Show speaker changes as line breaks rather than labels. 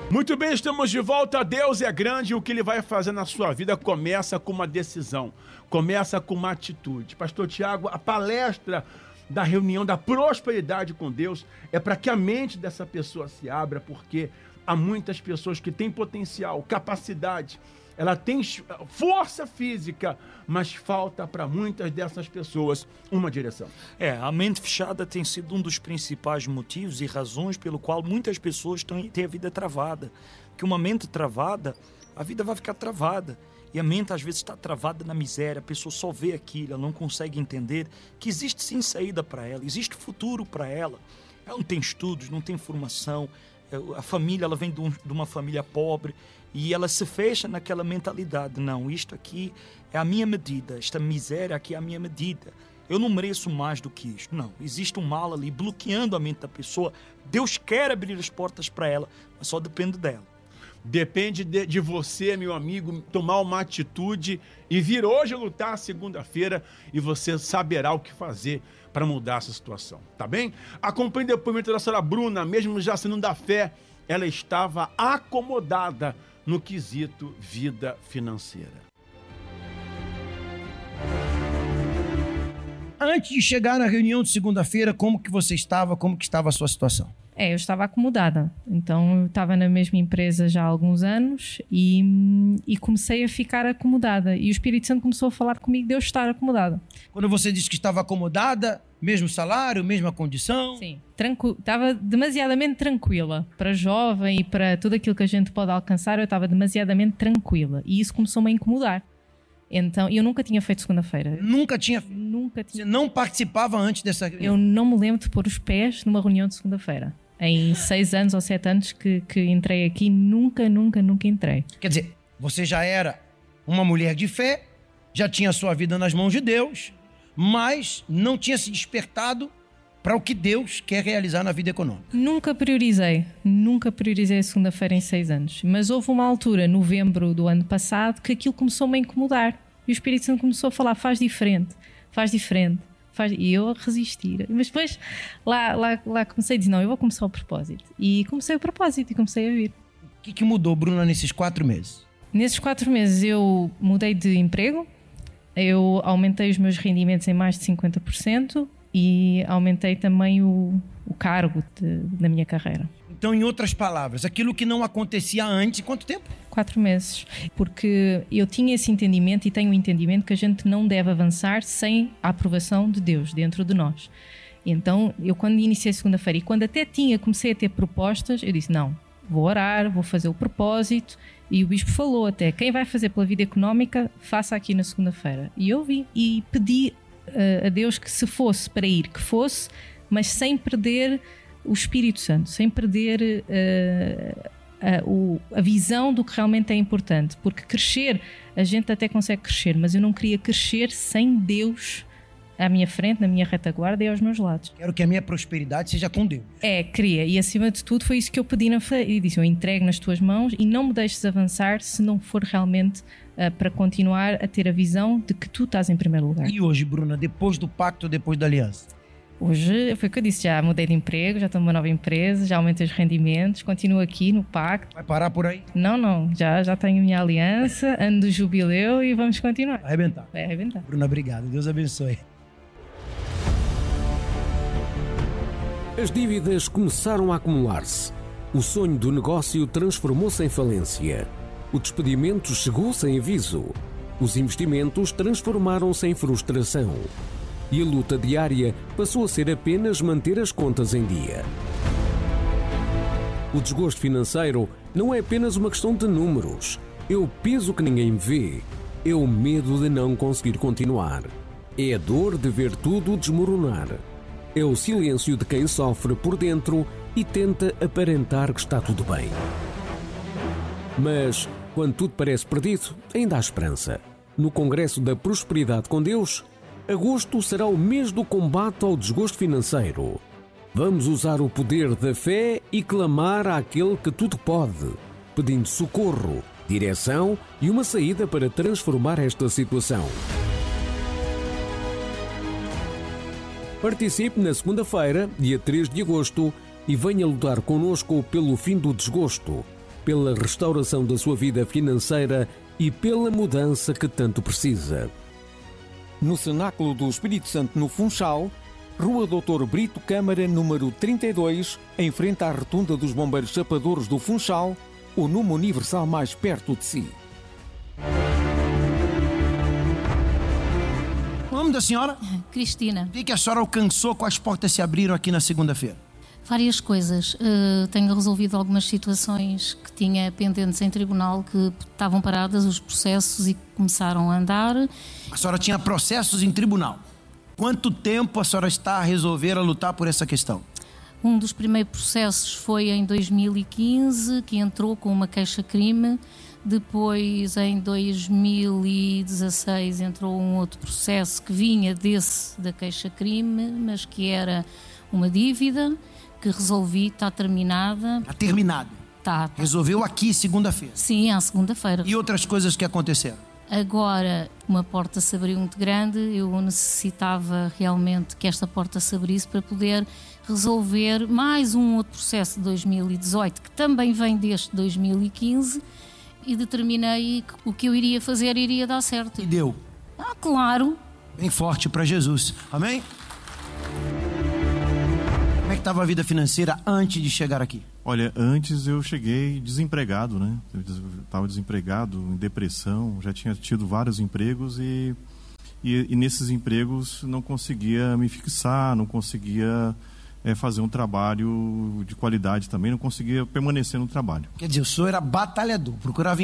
Muito bem, estamos de volta. Deus é grande e o que Ele vai fazer na sua vida começa com uma decisão, começa com uma atitude. Pastor Tiago, a palestra da reunião da prosperidade com Deus é para que a mente dessa pessoa se abra, porque há muitas pessoas que têm potencial, capacidade, ela tem força física, mas falta para muitas dessas pessoas uma direção.
A mente fechada tem sido um dos principais motivos e razões pelo qual muitas pessoas têm a vida travada. Porque uma mente travada, a vida vai ficar travada. E a mente às vezes está travada na miséria, a pessoa só vê aquilo, ela não consegue entender que existe sim saída para ela, existe futuro para ela. Ela não tem estudos, não tem formação, a família, ela vem de uma família pobre e ela se fecha naquela mentalidade. Não, isto aqui é a minha medida, esta miséria aqui é a minha medida. Eu não mereço mais do que isto. Não, existe um mal ali bloqueando a mente da pessoa. Deus quer abrir as portas para ela, mas só depende dela.
Depende de você, meu amigo, tomar uma atitude e vir hoje lutar segunda-feira e você saberá o que fazer para mudar essa situação, tá bem? Acompanhe o depoimento da senhora Bruna, mesmo já sendo da fé, ela estava acomodada no quesito vida financeira.
Antes de chegar na reunião de segunda-feira, como que você estava, como que estava a sua situação?
Eu estava acomodada, então eu estava na mesma empresa já há alguns anos e comecei a ficar acomodada e o Espírito Santo começou a falar comigo de eu estar acomodada.
Quando você disse que estava acomodada, mesmo salário, mesma condição?
Sim, estava demasiadamente tranquila, para jovem e para tudo aquilo que a gente pode alcançar, eu estava demasiadamente tranquila e isso começou-me a incomodar. Então, eu nunca tinha feito segunda-feira.
Nunca tinha?
Nunca tinha.
Você não participava antes dessa reunião?
Eu não me lembro de pôr os pés numa reunião de segunda-feira. Em 6 anos ou 7 anos que entrei aqui, nunca entrei.
Quer dizer, você já era uma mulher de fé, já tinha a sua vida nas mãos de Deus, mas não tinha se despertado para o que Deus quer realizar na vida econômica.
Nunca priorizei a segunda-feira em 6 anos. Mas houve uma altura, novembro do ano passado, que aquilo começou-me a incomodar. E o Espírito Santo começou a falar, faz diferente. E eu a resistir. Mas depois lá comecei a dizer, não, eu vou começar o propósito. E comecei o propósito e comecei a vir.
O que mudou, Bruna, nesses 4 meses?
Nesses 4 meses eu mudei de emprego, eu aumentei os meus rendimentos em mais de 50% e aumentei também o cargo da minha carreira.
Então, em outras palavras, aquilo que não acontecia antes, quanto tempo?
4 meses. Porque eu tinha esse entendimento e tenho o entendimento que a gente não deve avançar sem a aprovação de Deus dentro de nós. Então, eu quando iniciei segunda-feira e quando até comecei a ter propostas, eu disse, não, vou orar, vou fazer o propósito. E o bispo falou até, quem vai fazer pela vida económica, faça aqui na segunda-feira. E eu vi e pedi a Deus que se fosse para ir, que fosse, mas sem perder o Espírito Santo, sem perder a visão do que realmente é importante, porque crescer, a gente até consegue crescer, mas eu não queria crescer sem Deus à minha frente, na minha retaguarda e aos meus lados.
Quero que a minha prosperidade seja com Deus.
Queria, e acima de tudo foi isso que eu pedi na fé, e disse, eu entrego nas tuas mãos e não me deixes avançar se não for realmente para continuar a ter a visão de que tu estás em primeiro lugar.
E hoje, Bruna, depois do pacto, depois da aliança?
Hoje, foi o que eu disse, já mudei de emprego, já estou numa nova empresa, já aumentei os rendimentos, continuo aqui no pacto.
Vai parar por aí?
Não, já tenho minha aliança, ano do jubileu e vamos continuar.
Vai arrebentar.
Vai arrebentar.
Bruna, obrigado. Deus abençoe.
As dívidas começaram a acumular-se. O sonho do negócio transformou-se em falência. O despedimento chegou sem aviso. Os investimentos transformaram-se em frustração. E a luta diária passou a ser apenas manter as contas em dia. O desgosto financeiro não é apenas uma questão de números. É o peso que ninguém vê. É o medo de não conseguir continuar. É a dor de ver tudo desmoronar. É o silêncio de quem sofre por dentro e tenta aparentar que está tudo bem. Mas, quando tudo parece perdido, ainda há esperança. No Congresso da Prosperidade com Deus, agosto será o mês do combate ao desgosto financeiro. Vamos usar o poder da fé e clamar àquele que tudo pode, pedindo socorro, direção e uma saída para transformar esta situação. Participe na segunda-feira, dia 3 de agosto, e venha lutar connosco pelo fim do desgosto, pela restauração da sua vida financeira e pela mudança que tanto precisa. No Cenáculo do Espírito Santo, no Funchal, Rua Doutor Brito Câmara, número 32, em frente à Rotunda dos Bombeiros Chapadores do Funchal, o Número Universal mais perto de si.
O nome da senhora?
Cristina.
O que a senhora alcançou? Quais portas se abriram aqui na segunda-feira?
Várias coisas. Tenho resolvido algumas situações que tinha pendentes em tribunal, que estavam paradas os processos e começaram a andar.
A senhora tinha processos em tribunal. Quanto tempo a senhora está a resolver, a lutar por essa questão?
Um dos primeiros processos foi em 2015, que entrou com uma queixa-crime. Depois, em 2016, entrou um outro processo que vinha da queixa-crime, mas que era uma dívida que resolvi, está terminada.
Está terminado?
Está.
Resolveu aqui, segunda-feira?
Sim, à segunda-feira.
E outras coisas que aconteceram?
Agora, uma porta se abriu muito grande, eu necessitava realmente que esta porta se abrisse para poder resolver mais um outro processo de 2018, que também vem deste 2015, e determinei que o que eu iria fazer iria dar certo.
E deu?
Ah, claro.
Bem forte para Jesus. Amém? Como é que estava a vida financeira antes de chegar aqui?
Olha, antes eu cheguei desempregado, né? Eu estava desempregado, em depressão, já tinha tido vários empregos e nesses empregos não conseguia me fixar, não conseguia fazer um trabalho de qualidade também, não conseguia permanecer no trabalho.
Quer dizer, o senhor era batalhador, procurava